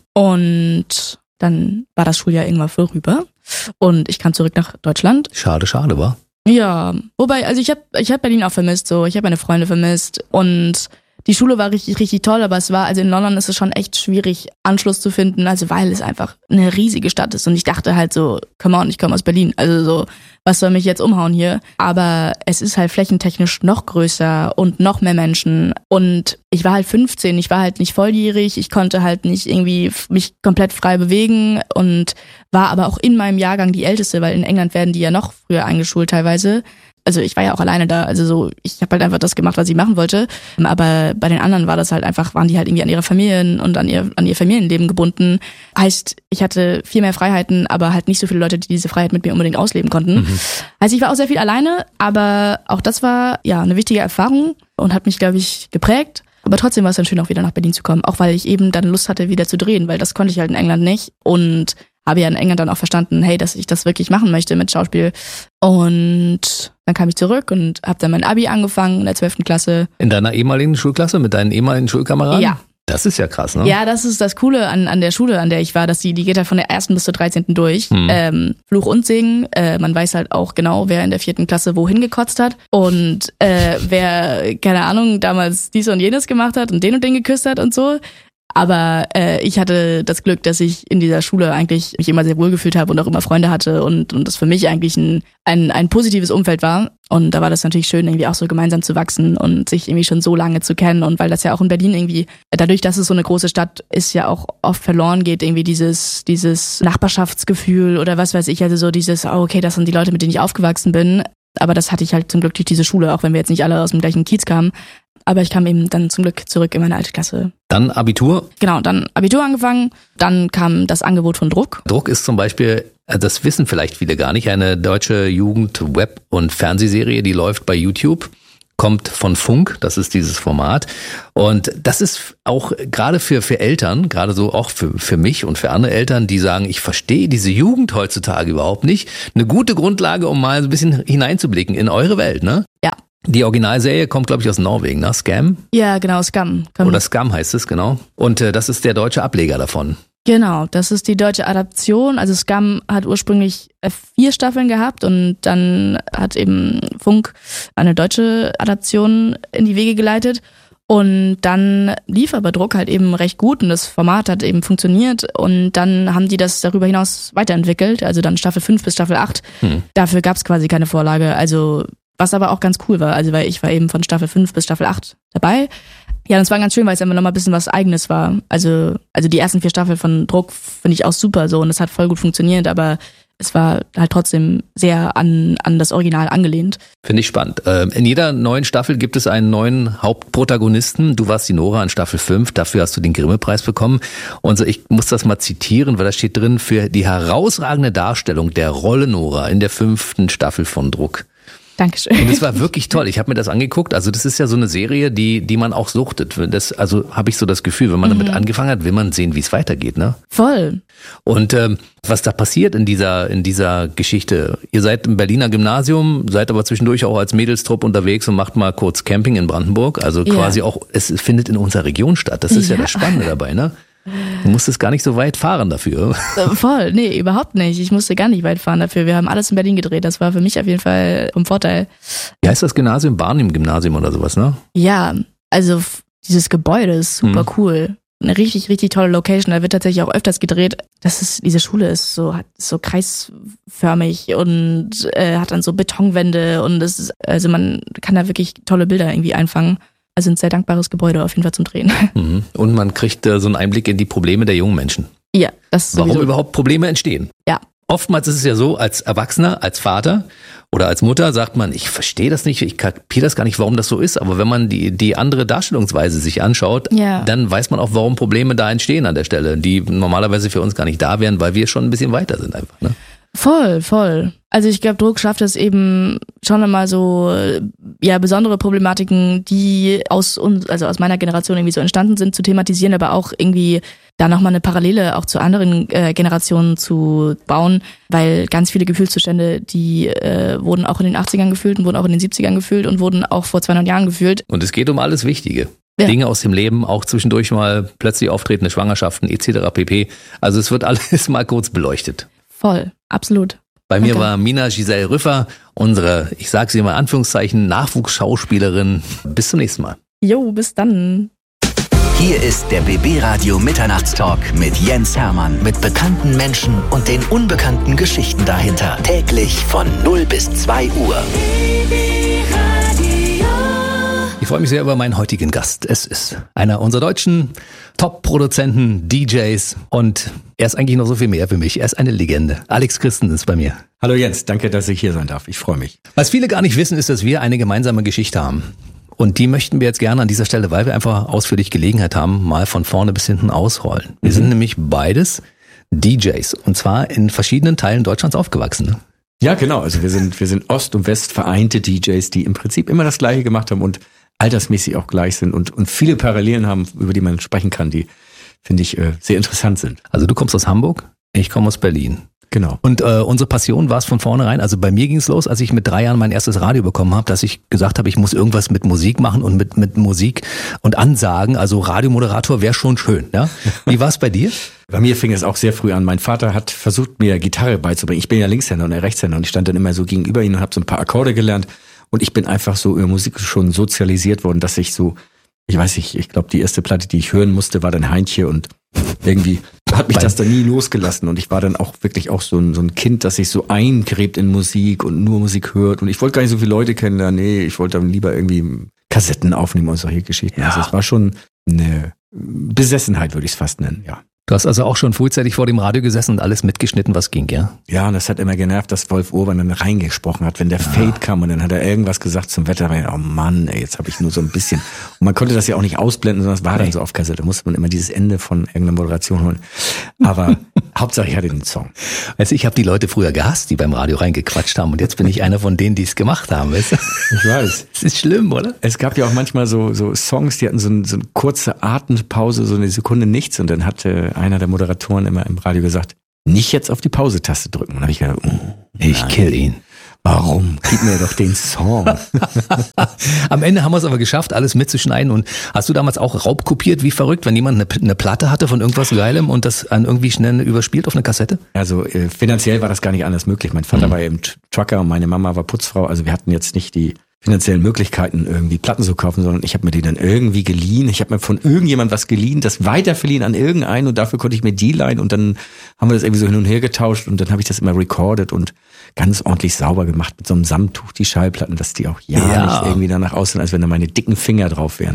Und dann war das Schuljahr irgendwann vorüber und ich kam zurück nach Deutschland. Schade, war. Ja, wobei, also ich hab Berlin auch vermisst, so, ich habe meine Freunde vermisst und die Schule war richtig, richtig toll, aber also in London ist es schon echt schwierig, Anschluss zu finden, also weil es einfach eine riesige Stadt ist und ich dachte halt so, come on, ich komme aus Berlin, also so, was soll mich jetzt umhauen hier? Aber es ist halt flächentechnisch noch größer und noch mehr Menschen und ich war halt 15, ich war halt nicht volljährig, ich konnte halt nicht irgendwie mich komplett frei bewegen und war aber auch in meinem Jahrgang die Älteste, weil in England werden die ja noch früher eingeschult teilweise. Also ich war ja auch alleine da, also so, ich habe halt einfach das gemacht, was ich machen wollte. Aber bei den anderen war das halt einfach, waren die halt irgendwie an ihre Familien und an ihr Familienleben gebunden. Heißt, ich hatte viel mehr Freiheiten, aber halt nicht so viele Leute, die diese Freiheit mit mir unbedingt ausleben konnten. Also ich war auch sehr viel alleine, aber auch das war ja eine wichtige Erfahrung und hat mich, glaube ich, geprägt. Aber trotzdem war es dann schön, auch wieder nach Berlin zu kommen, auch weil ich eben dann Lust hatte, wieder zu drehen, weil das konnte ich halt in England nicht und habe ja in England dann auch verstanden, hey, dass ich das wirklich machen möchte mit Schauspiel. Und dann kam ich zurück und habe dann mein Abi angefangen in der 12. Klasse. In deiner ehemaligen Schulklasse mit deinen ehemaligen Schulkameraden? Ja. Das ist ja krass, ne? Ja, das ist das Coole an der Schule, an der ich war, dass die geht halt von der 1. bis zur 13. durch. Fluch und Segen. Man weiß halt auch genau, wer in der 4. Klasse wohin gekotzt hat und wer, keine Ahnung, damals dies und jenes gemacht hat und den geküsst hat und so. Aber ich hatte das Glück, dass ich in dieser Schule eigentlich mich immer sehr wohl gefühlt habe und auch immer Freunde hatte und das für mich eigentlich ein positives Umfeld war. Und da war das natürlich schön, irgendwie auch so gemeinsam zu wachsen und sich irgendwie schon so lange zu kennen. Und weil das ja auch in Berlin irgendwie, dadurch, dass es so eine große Stadt ist, ja auch oft verloren geht, irgendwie dieses Nachbarschaftsgefühl oder was weiß ich, also so dieses, oh, okay, das sind die Leute, mit denen ich aufgewachsen bin. Aber das hatte ich halt zum Glück durch diese Schule, auch wenn wir jetzt nicht alle aus dem gleichen Kiez kamen. Aber ich kam eben dann zum Glück zurück in meine alte Klasse. Dann Abitur? Genau, dann Abitur angefangen. Dann kam das Angebot von Druck. Druck ist zum Beispiel, das wissen vielleicht viele gar nicht, eine deutsche Jugend-Web- und Fernsehserie, die läuft bei YouTube. Kommt von Funk, das ist dieses Format. Und das ist auch gerade für Eltern, gerade so auch für mich und für andere Eltern, die sagen, ich verstehe diese Jugend heutzutage überhaupt nicht, eine gute Grundlage, um mal so ein bisschen hineinzublicken in eure Welt, ne? Ja. Die Originalserie kommt, glaube ich, aus Norwegen, ne? Scam? Ja, genau, Scam. Oder Scam heißt es, genau. Und das ist der deutsche Ableger davon. Genau, das ist die deutsche Adaption. Also Scam hat ursprünglich 4 Staffeln gehabt und dann hat eben Funk eine deutsche Adaption in die Wege geleitet. Und dann lief aber Druck halt eben recht gut und das Format hat eben funktioniert und dann haben die das darüber hinaus weiterentwickelt, also dann Staffel 5 bis Staffel 8. Dafür gab es quasi keine Vorlage, also was aber auch ganz cool war, also weil ich war eben von Staffel 5 bis Staffel 8 dabei. Ja, das war ganz schön, weil es immer noch mal ein bisschen was Eigenes war. Also die ersten 4 Staffeln von Druck finde ich auch super so und es hat voll gut funktioniert, aber es war halt trotzdem sehr an das Original angelehnt. Finde ich spannend. In jeder neuen Staffel gibt es einen neuen Hauptprotagonisten. Du warst die Nora in Staffel 5, dafür hast du den Grimme-Preis bekommen. Und so, ich muss das mal zitieren, weil da steht drin, für die herausragende Darstellung der Rolle Nora in der 5. Staffel von Druck. Dankeschön. Und es war wirklich toll. Ich habe mir das angeguckt. Also das ist ja so eine Serie, die man auch suchtet. Also habe ich so das Gefühl, wenn man damit angefangen hat, will man sehen, wie es weitergeht, ne? Voll. Und was da passiert in dieser Geschichte? Ihr seid im Berliner Gymnasium, seid aber zwischendurch auch als Mädelstrupp unterwegs und macht mal kurz Camping in Brandenburg. Also quasi auch, es findet in unserer Region statt. Das ist ja das Spannende dabei, ne? Du musstest gar nicht so weit fahren dafür. Voll, nee, überhaupt nicht. Ich musste gar nicht weit fahren dafür. Wir haben alles in Berlin gedreht. Das war für mich auf jeden Fall vom Vorteil. Wie heißt das Gymnasium? Barnim-Gymnasium oder sowas, ne? Ja, also dieses Gebäude ist super cool. Eine richtig, richtig tolle Location. Da wird tatsächlich auch öfters gedreht. Diese Schule ist so kreisförmig und hat dann so Betonwände und also man kann da wirklich tolle Bilder irgendwie einfangen. Also ein sehr dankbares Gebäude auf jeden Fall zum Drehen. Und man kriegt so einen Einblick in die Probleme der jungen Menschen. Ja, das ist sowieso. Warum überhaupt Probleme entstehen. Ja. Oftmals ist es ja so, als Erwachsener, als Vater oder als Mutter sagt man, ich verstehe das nicht, ich kapiere das gar nicht, warum das so ist. Aber wenn man die andere Darstellungsweise sich anschaut, dann weiß man auch, warum Probleme da entstehen an der Stelle, die normalerweise für uns gar nicht da wären, weil wir schon ein bisschen weiter sind einfach, ne? Voll. Also ich glaube, Druck schafft es eben schon einmal so, besondere Problematiken, die aus meiner Generation irgendwie so entstanden sind, zu thematisieren, aber auch irgendwie da nochmal eine Parallele auch zu anderen Generationen zu bauen, weil ganz viele Gefühlszustände, die wurden auch in den 80ern gefühlt und wurden auch in den 70ern gefühlt und wurden auch vor 200 Jahren gefühlt. Und es geht um alles Wichtige. Ja. Dinge aus dem Leben, auch zwischendurch mal plötzlich auftretende Schwangerschaften etc. pp. Also es wird alles mal kurz beleuchtet. Voll, absolut. Bei mir war Mina Giselle Rüffer, unsere, ich sage sie mal in Anführungszeichen, Nachwuchsschauspielerin. Bis zum nächsten Mal. Jo, bis dann. Hier ist der BB Radio Mitternachtstalk mit Jens Hermann. Mit bekannten Menschen und den unbekannten Geschichten dahinter. Täglich von 0 bis 2 Uhr. Ich freue mich sehr über meinen heutigen Gast. Es ist einer unserer deutschen Top-Produzenten, DJs und er ist eigentlich noch so viel mehr für mich. Er ist eine Legende. Alex Christen ist bei mir. Hallo Jens, danke, dass ich hier sein darf. Ich freue mich. Was viele gar nicht wissen, ist, dass wir eine gemeinsame Geschichte haben. Und die möchten wir jetzt gerne an dieser Stelle, weil wir einfach ausführlich Gelegenheit haben, mal von vorne bis hinten ausrollen. Wir sind nämlich beides DJs und zwar in verschiedenen Teilen Deutschlands aufgewachsen. Ne? Ja, genau. Also wir sind Ost und West vereinte DJs, die im Prinzip immer das Gleiche gemacht haben und altersmäßig auch gleich sind und viele Parallelen haben, über die man sprechen kann, die, finde ich, sehr interessant sind. Also du kommst aus Hamburg, ich komme aus Berlin. Genau. Und unsere Passion war es von vornherein, also bei mir ging es los, als ich mit 3 Jahren mein erstes Radio bekommen habe, dass ich gesagt habe, ich muss irgendwas mit Musik machen und mit Musik und Ansagen, also Radiomoderator wäre schon schön. Ja? Wie war es bei dir? Bei mir fing es auch sehr früh an. Mein Vater hat versucht, mir Gitarre beizubringen. Ich bin ja Linkshänder und er Rechtshänder und ich stand dann immer so gegenüber ihm und habe so ein paar Akkorde gelernt. Und ich bin einfach so über Musik schon sozialisiert worden, dass ich so, ich weiß nicht, ich glaube, die erste Platte, die ich hören musste, war dann Heintje und irgendwie hat mich das dann nie losgelassen. Und ich war dann auch wirklich auch so ein Kind, das sich so eingräbt in Musik und nur Musik hört. Und ich wollte gar nicht so viele Leute kennenlernen. Nee, ich wollte dann lieber irgendwie Kassetten aufnehmen und solche Geschichten. Ja. Also es war schon eine Besessenheit, würde ich es fast nennen, ja. Du hast also auch schon frühzeitig vor dem Radio gesessen und alles mitgeschnitten, was ging, ja? Ja, und das hat immer genervt, dass Wolf Urban dann reingesprochen hat, wenn der Fade kam und dann hat er irgendwas gesagt zum Wetter. Oh Mann, ey, jetzt habe ich nur so ein bisschen. Und man konnte das ja auch nicht ausblenden, sondern es war dann so auf Kassette. Da musste man immer dieses Ende von irgendeiner Moderation holen. Aber Hauptsache ich hatte den Song. Also ich habe die Leute früher gehasst, die beim Radio reingequatscht haben und jetzt bin ich einer von denen, die es gemacht haben, weißt du? Ich weiß. Das ist schlimm, oder? Es gab ja auch manchmal so Songs, die hatten so eine kurze Atempause, so eine Sekunde nichts und dann hatte einer der Moderatoren immer im Radio gesagt, nicht jetzt auf die Pause-Taste drücken. Und dann habe ich gedacht, ich kill ihn. Warum? Gib mir doch den Song. Am Ende haben wir es aber geschafft, alles mitzuschneiden. Und hast du damals auch raubkopiert, wie verrückt, wenn jemand eine Platte hatte von irgendwas Geilem und das an irgendwie schnell überspielt auf eine Kassette? Also finanziell war das gar nicht anders möglich. Mein Vater war eben Trucker und meine Mama war Putzfrau. Also wir hatten jetzt nicht die finanziellen Möglichkeiten, irgendwie Platten zu kaufen, sondern ich habe mir die dann irgendwie geliehen. Ich habe mir von irgendjemand was geliehen, das weiterverliehen an irgendeinen und dafür konnte ich mir die leihen und dann haben wir das irgendwie so hin und her getauscht und dann habe ich das immer recorded und ganz ordentlich sauber gemacht mit so einem Samttuch, die Schallplatten, dass die auch nicht irgendwie danach aussehen, als wenn da meine dicken Finger drauf wären.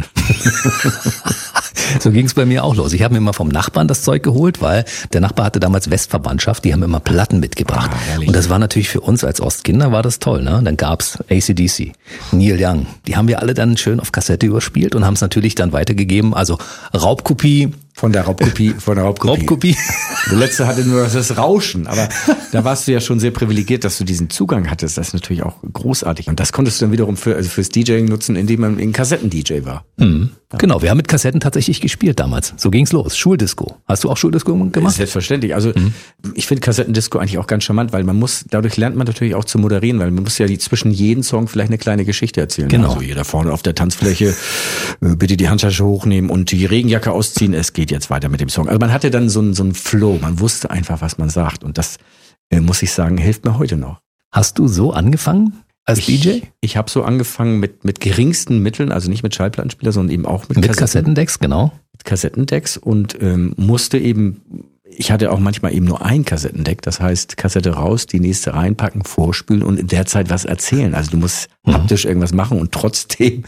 So ging es bei mir auch los. Ich habe mir mal vom Nachbarn das Zeug geholt, weil der Nachbar hatte damals Westverwandtschaft, die haben immer Platten mitgebracht. Und das war natürlich für uns als Ostkinder war das toll, ne? Dann gab's AC/DC, Neil Young. Die haben wir alle dann schön auf Kassette überspielt und haben es natürlich dann weitergegeben. Also Raubkopie. Von der Raubkopie. Der letzte hatte nur das Rauschen, aber da warst du ja schon sehr privilegiert, dass du diesen Zugang hattest. Das ist natürlich auch großartig. Und das konntest du dann wiederum fürs DJing nutzen, indem man ein Kassetten-DJ war. Mhm. Ja. Genau, wir haben mit Kassetten tatsächlich gespielt damals. So ging's los. Schuldisco. Hast du auch Schuldisco gemacht? Selbstverständlich. Also ich finde Kassettendisco eigentlich auch ganz charmant, weil dadurch lernt man natürlich auch zu moderieren, weil man muss ja zwischen jedem Song vielleicht eine kleine Geschichte erzählen. Genau. Also jeder vorne auf der Tanzfläche, bitte die Handtasche hochnehmen und die Regenjacke ausziehen. Es geht jetzt weiter mit dem Song. Also man hatte dann so einen Flow. Man wusste einfach, was man sagt. Und das, muss ich sagen, hilft mir heute noch. Hast du so angefangen? Als DJ? Ich habe so angefangen mit geringsten Mitteln, also nicht mit Schallplattenspieler, sondern eben auch mit Kassettendecks, genau. Mit Kassettendecks und musste eben, ich hatte auch manchmal eben nur ein Kassettendeck, das heißt Kassette raus, die nächste reinpacken, vorspülen und in der Zeit was erzählen. Also du musst haptisch irgendwas machen und trotzdem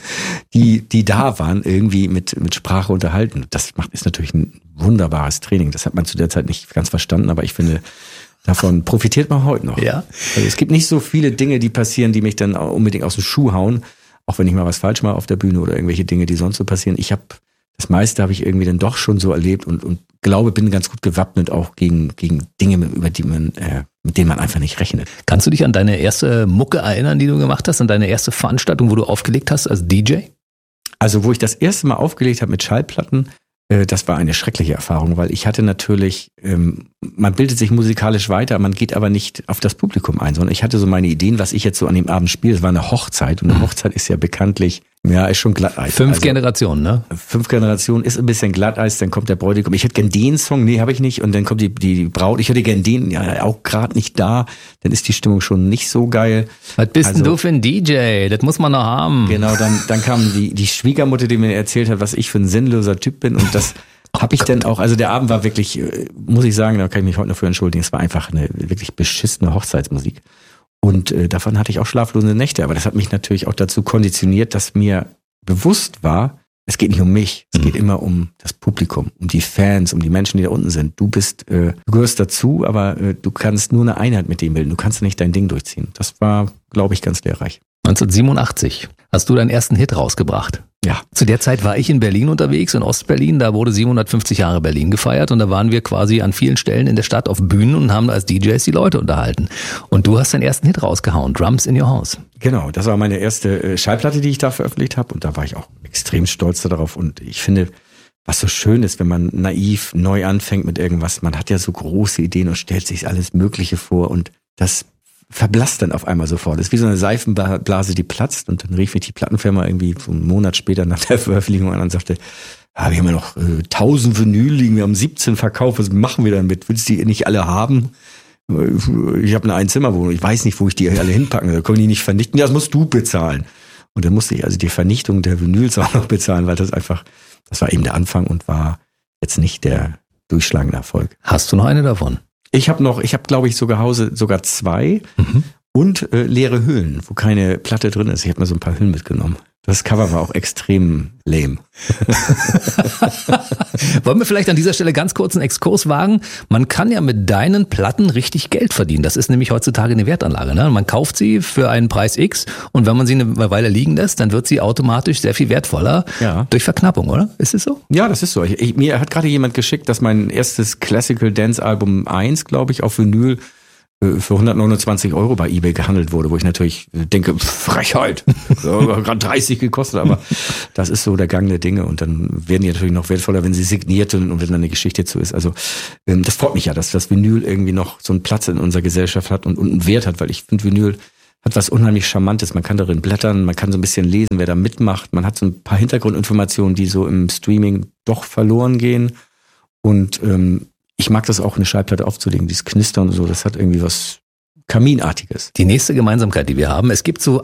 die da waren, irgendwie mit Sprache unterhalten. Das ist natürlich ein wunderbares Training. Das hat man zu der Zeit nicht ganz verstanden, aber ich finde, davon profitiert man heute noch. Ja. Also es gibt nicht so viele Dinge, die passieren, die mich dann unbedingt aus dem Schuh hauen, auch wenn ich mal was falsch mache auf der Bühne oder irgendwelche Dinge, die sonst so passieren. Das meiste habe ich irgendwie dann doch schon so erlebt und glaube, bin ganz gut gewappnet auch gegen Dinge, mit denen man einfach nicht rechnet. Kannst du dich an deine erste Mucke erinnern, die du gemacht hast, an deine erste Veranstaltung, wo du aufgelegt hast als DJ? Also wo ich das erste Mal aufgelegt habe mit Schallplatten, das war eine schreckliche Erfahrung, weil ich hatte natürlich, man bildet sich musikalisch weiter, man geht aber nicht auf das Publikum ein, sondern ich hatte so meine Ideen, was ich jetzt so an dem Abend spiele. Es war eine Hochzeit und eine Hochzeit ist ja bekanntlich, ist schon Glatteis. 5 Generationen, ne? 5 Generationen ist ein bisschen Glatteis, dann kommt der Bräutigam. Ich hätte gern den Song, nee, habe ich nicht. Und dann kommt die Braut, ich hätte gern den, ja, auch gerade nicht da. Dann ist die Stimmung schon nicht so geil. Was bist denn du für ein DJ? Das muss man noch haben. Genau, dann kam die Schwiegermutter, die mir erzählt hat, was ich für ein sinnloser Typ bin. Und das habe ich dann auch, also der Abend war wirklich, muss ich sagen, da kann ich mich heute noch für entschuldigen, es war einfach eine wirklich beschissene Hochzeitsmusik. Und davon hatte ich auch schlaflose Nächte. Aber das hat mich natürlich auch dazu konditioniert, dass mir bewusst war, es geht nicht um mich. Es geht immer um das Publikum, um die Fans, um die Menschen, die da unten sind. Du gehörst dazu, aber du kannst nur eine Einheit mit dem bilden. Du kannst nicht dein Ding durchziehen. Das war, glaube ich, ganz lehrreich. 1987 hast du deinen ersten Hit rausgebracht. Ja. Zu der Zeit war ich in Berlin unterwegs, in Ostberlin. Da wurde 750 Jahre Berlin gefeiert und da waren wir quasi an vielen Stellen in der Stadt auf Bühnen und haben als DJs die Leute unterhalten. Und du hast deinen ersten Hit rausgehauen, Drums in Your House. Genau, das war meine erste Schallplatte, die ich da veröffentlicht habe und da war ich auch extrem stolz darauf und ich finde, was so schön ist, wenn man naiv neu anfängt mit irgendwas, man hat ja so große Ideen und stellt sich alles Mögliche vor und das verblasst dann auf einmal sofort. Das ist wie so eine Seifenblase, die platzt und dann rief mich die Plattenfirma irgendwie so einen Monat später nach der Veröffentlichung an und sagte, wir haben ja noch 1000 Vinyl liegen, wir haben 17 verkauft, was machen wir damit? Willst du die nicht alle haben? Ich habe eine Einzimmerwohnung, ich weiß nicht, wo ich die alle hinpacken, da können die nicht vernichten, ja, das musst du bezahlen. Und dann musste ich also die Vernichtung der Vinyls auch noch bezahlen, weil das war eben der Anfang und war jetzt nicht der durchschlagende Erfolg. Hast du noch eine davon? Ich habe glaube ich, sogar 2 und leere Hüllen, wo keine Platte drin ist. Ich habe mir so ein paar Hüllen mitgenommen. Das Cover war auch extrem lame. Wollen wir vielleicht an dieser Stelle ganz kurz einen Exkurs wagen? Man kann ja mit deinen Platten richtig Geld verdienen. Das ist nämlich heutzutage eine Wertanlage. Ne? Man kauft sie für einen Preis X und wenn man sie eine Weile liegen lässt, dann wird sie automatisch sehr viel wertvoller durch Verknappung, oder? Ist es so? Ja, das ist so. Mir hat gerade jemand geschickt, dass mein erstes Classical Dance Album 1, glaube ich, auf Vinyl für 129 € bei eBay gehandelt wurde, wo ich natürlich denke, Frechheit, gerade 30 gekostet, aber das ist so der Gang der Dinge und dann werden die natürlich noch wertvoller, wenn sie signiert und wenn dann eine Geschichte zu ist. Also das freut mich ja, dass das Vinyl irgendwie noch so einen Platz in unserer Gesellschaft hat und einen Wert hat, weil ich finde, Vinyl hat was unheimlich Charmantes. Man kann darin blättern, man kann so ein bisschen lesen, wer da mitmacht. Man hat so ein paar Hintergrundinformationen, die so im Streaming doch verloren gehen und ich mag das auch, eine Schallplatte aufzulegen, dieses Knistern und so, das hat irgendwie was Kaminartiges. Die nächste Gemeinsamkeit, die wir haben, es gibt so